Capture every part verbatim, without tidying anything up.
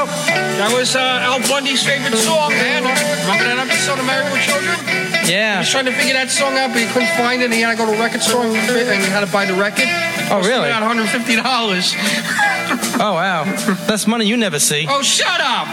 show? That was uh, Al Bundy's favorite song, man. Remember that episode of Married with Children? Yeah. He was trying to figure that song out, but he couldn't find it, and he had to go to a record store and, and he had to buy the record. Oh, really? It was one hundred fifty dollars. Oh, wow. That's money you never see. Oh, shut up!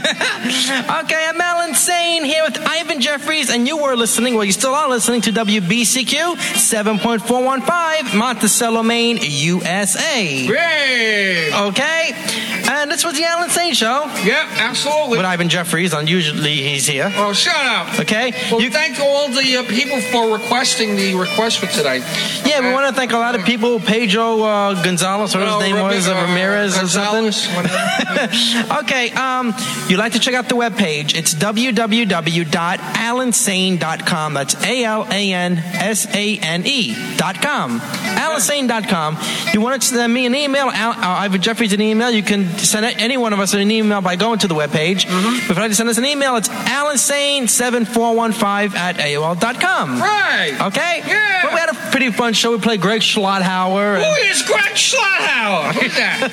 Okay, I'm Alan Sane here with Ivan Jeffries, and you were listening, well, you still are listening to W B C Q seven point four one five, Monticello, Maine, U S A. Yay! Okay, and this was the Alan Sane Show. Yep, absolutely. With Ivan Jeffries, unusually he's here. Oh, shut up. Okay. Well, you, thank all the uh, people for requesting the request for today. Yeah, we uh, want to thank a lot of people. Pedro uh, Gonzalez, what his name Ramirez, was, uh, Ramirez or something. Okay, um, you'd like to check out the webpage. It's w w w dot alan sane dot com. That's A L A N S A N E dot com. alan sane dot com. You want to send me an email, Al, uh, Ivan Jeffries an email, you can send any one of us an email by going to the webpage. Mm-hmm. If you'd like to send us an email, it's alan sane seven four one five at A O L dot com. Right. Okay? Yeah. Well, we had a pretty fun show. We played Greg Schlotthauer. And... Who is Greg Schlotthauer? Who's that?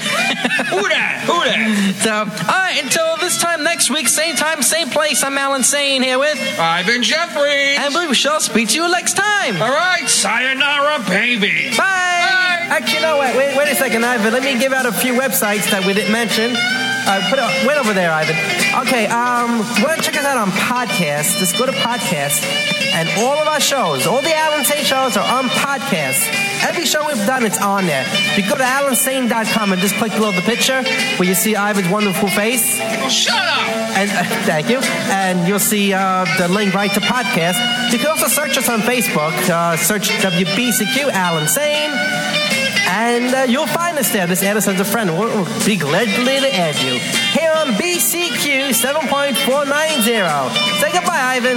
Who that? Who that? So, all right, until this time next week, same time, same place, I'm Alan Sane here with Ivan Jeffries. And we shall speak to you next time. All right, sayonara, baby. Bye. Bye. Actually, no, wait, wait, wait a second, Ivan. Let me give out a few websites that we didn't mention. Uh, put it, wait over there, Ivan. Okay, um, want to check us out on podcast? Just go to podcast, and all of our shows, all the Alan Sane shows are on podcast. Every show we've done, it's on there. You go to alan sane dot com and just click below the picture where you see Ivan's wonderful face. Oh, shut up! And uh, thank you. And you'll see uh, the link right to podcast. You can also search us on Facebook. Uh, search W B C Q Alan Sane. And uh, you'll find us there. Just add us as a friend. We'll, we'll be glad to add you. Here on B C Q seven point four nine zero. Say goodbye, Ivan.